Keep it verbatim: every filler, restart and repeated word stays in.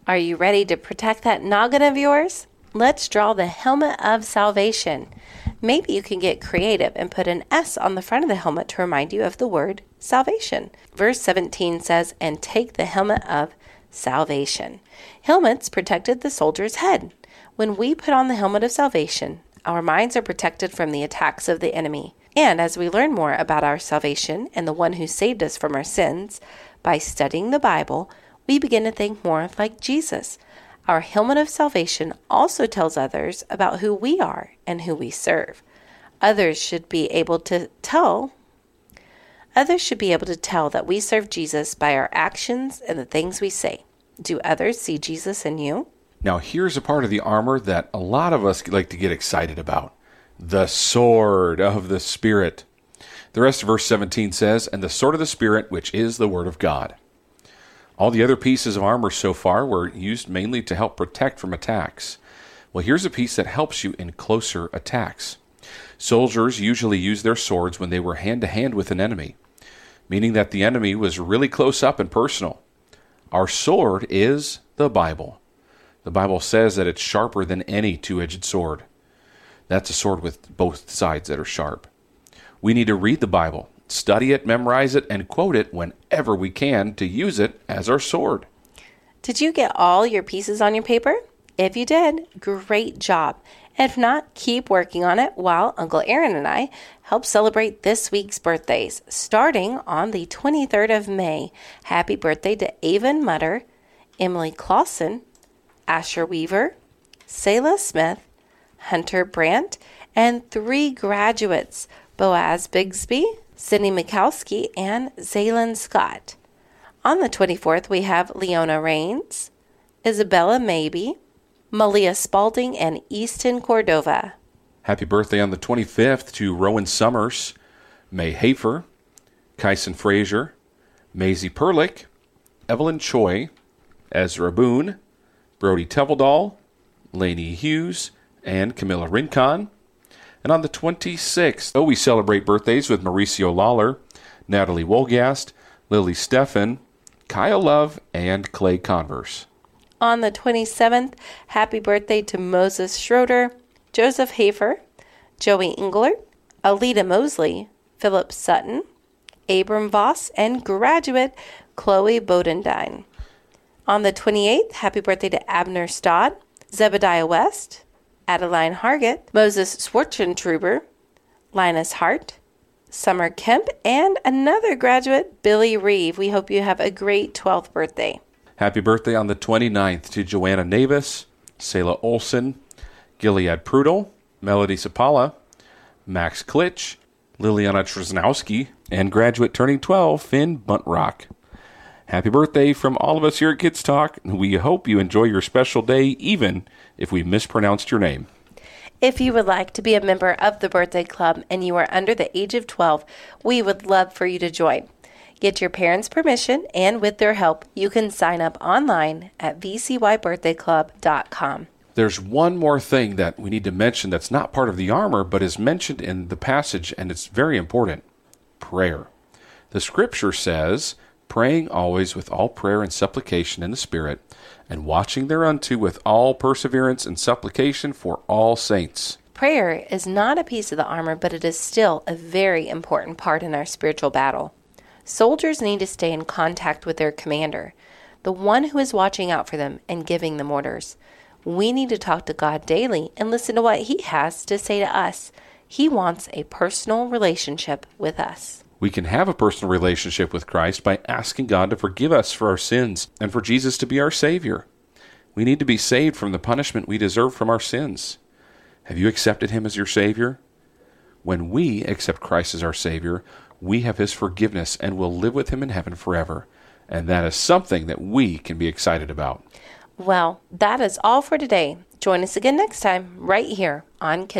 Are you ready to protect that noggin of yours? Let's draw the helmet of salvation. Maybe you can get creative and put an S on the front of the helmet to remind you of the word salvation. Verse seventeen says, and take the helmet of salvation. Helmets protected the soldier's head. When we put on the helmet of salvation, our minds are protected from the attacks of the enemy. And as we learn more about our salvation and the one who saved us from our sins, by studying the Bible, we begin to think more like Jesus. Our helmet of salvation also tells others about who we are and who we serve. Others should be able to tell Others should be able to tell that we serve Jesus by our actions and the things we say. Do others see Jesus in you? Now here's a part of the armor that a lot of us like to get excited about. The sword of the Spirit. The rest of verse seventeen says, and the sword of the Spirit, which is the word of God. All the other pieces of armor so far were used mainly to help protect from attacks. Well, here's a piece that helps you in closer attacks. Soldiers usually used their swords when they were hand-to-hand with an enemy, meaning that the enemy was really close up and personal. Our sword is the Bible. The Bible says that it's sharper than any two-edged sword. That's a sword with both sides that are sharp. We need to read the Bible, study it, memorize it, and quote it whenever we can to use it as our sword. Did you get all your pieces on your paper? If you did, great job. If not, keep working on it while Uncle Aaron and I help celebrate this week's birthdays, starting on the twenty-third of May. Happy birthday to Avon Mutter, Emily Clausen, Asher Weaver, Selah Smith, Hunter Brandt, and three graduates, Boaz Bigsby, Sydney Mikowski, and Zaylin Scott. On the twenty-fourth, we have Leona Rains, Isabella Maybe, Malia Spalding, and Easton Cordova. Happy birthday on the twenty-fifth to Rowan Summers, May Hafer, Kyson Frazier, Maisie Perlick, Evelyn Choi, Ezra Boone, Brody Teveldall, Lainey Hughes, and Camilla Rincon. And on the twenty-sixth, oh, we celebrate birthdays with Mauricio Lawler, Natalie Wolgast, Lily Steffen, Kyle Love, and Clay Converse. On the twenty-seventh, happy birthday to Moses Schroeder, Joseph Hafer, Joey Englert, Alita Mosley, Philip Sutton, Abram Voss, and graduate Chloe Bodendine. On the twenty-eighth, happy birthday to Abner Stodd, Zebediah West, Adeline Hargett, Moses Schwartzentruber, Linus Hart, Summer Kemp, and another graduate, Billy Reeve. We hope you have a great twelfth birthday. Happy birthday on the twenty-ninth to Joanna Navis, Selah Olson, Gilead Prudel, Melody Sapala, Max Klitsch, Liliana Trznowski, and graduate turning twelve, Finn Buntrock. Happy birthday from all of us here at Kids Talk. We hope you enjoy your special day, even if we mispronounced your name. If you would like to be a member of the Birthday Club and you are under the age of twelve, we would love for you to join. Get your parents' permission, and with their help, you can sign up online at v c y birthday club dot com. There's one more thing that we need to mention that's not part of the armor, but is mentioned in the passage, and it's very important. Prayer. The scripture says, praying always with all prayer and supplication in the Spirit, and watching thereunto with all perseverance and supplication for all saints. Prayer is not a piece of the armor, but it is still a very important part in our spiritual battle. Soldiers need to stay in contact with their commander, the one who is watching out for them and giving them orders. We need to talk to God daily and listen to what He has to say to us. He wants a personal relationship with us. We can have a personal relationship with Christ by asking God to forgive us for our sins and for Jesus to be our Savior. We need to be saved from the punishment we deserve from our sins. Have you accepted Him as your Savior? When we accept Christ as our Savior, we have His forgiveness and will live with Him in heaven forever. And that is something that we can be excited about. Well, that is all for today. Join us again next time, right here on Kids